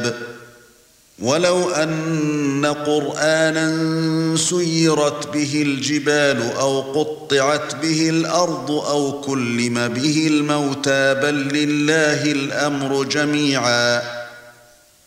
الكتاب ولو أن قرآنا سيرت به الجبال أو قطعت به الأرض أو كلم به الموتى بل لله الأمر جميعا